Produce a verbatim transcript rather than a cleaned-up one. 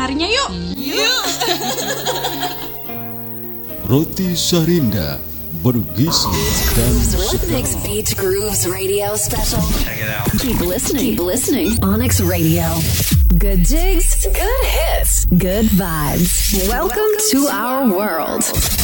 harinya yuk. Yuk. Roti Sarinda bergizi dan Onyx Beach Grooves Radio Special. Check it out. Keep listening. Keep listening. Onyx Radio. Good jigs, good hits, good vibes. Welcome to our world.